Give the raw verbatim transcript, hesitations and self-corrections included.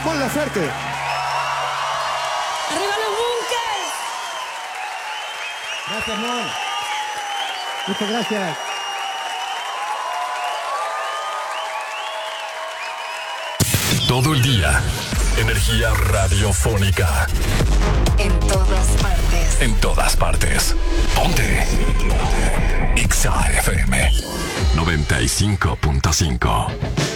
Ponla fuerte. ¡Arriba los bunkers! Gracias, Mon. Muchas gracias. Todo el día, energía radiofónica. En todas partes. En todas partes. Ponte. Ponte. X A F M noventa y cinco punto cinco.